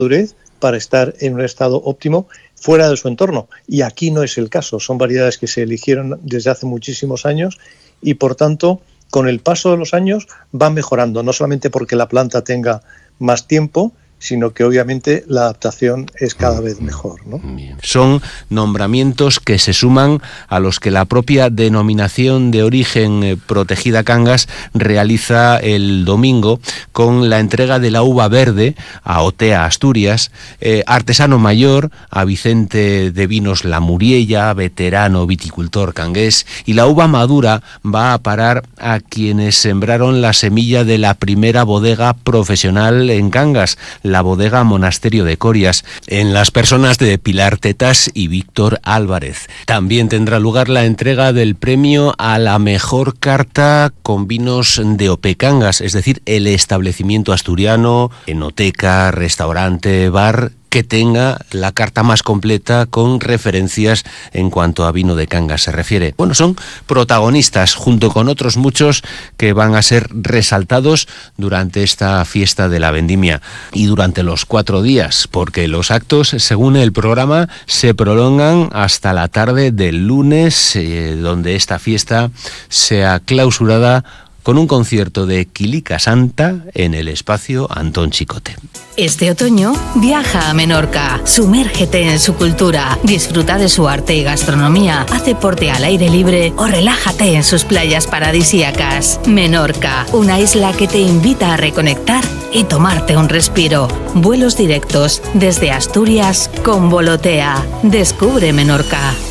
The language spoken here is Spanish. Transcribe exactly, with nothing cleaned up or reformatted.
madurez para estar en un estado óptimo fuera de su entorno. Y aquí no es el caso. Son variedades que se eligieron desde hace muchísimos años y, por tanto, con el paso de los años van mejorando, no solamente porque la planta tenga más tiempo, sino que obviamente la adaptación es cada vez mejor, ¿no? Bien. Son nombramientos que se suman a los que la propia denominación de origen eh, protegida Cangas realiza el domingo con la entrega de la uva verde a Otea Asturias, eh, artesano mayor, a Vicente de Vinos La Muriella, veterano viticultor cangués, y la uva madura va a parar a quienes sembraron la semilla de la primera bodega profesional en Cangas, la bodega Monasterio de Corias, en las personas de Pilar Tetas y Víctor Álvarez. También tendrá lugar la entrega del premio a la mejor carta con vinos de Opecangas, es decir, el establecimiento asturiano, enoteca, restaurante, bar, que tenga la carta más completa con referencias en cuanto a vino de Cangas se refiere. Bueno, son protagonistas junto con otros muchos que van a ser resaltados durante esta fiesta de la vendimia y durante los cuatro días, porque los actos, según el programa, se prolongan hasta la tarde del lunes, eh, donde esta fiesta sea clausurada con un concierto de Quilica Santa en el espacio Antón Chicote. Este otoño viaja a Menorca, sumérgete en su cultura, disfruta de su arte y gastronomía, haz deporte al aire libre o relájate en sus playas paradisíacas. Menorca, una isla que te invita a reconectar y tomarte un respiro. Vuelos directos desde Asturias con Volotea. Descubre Menorca.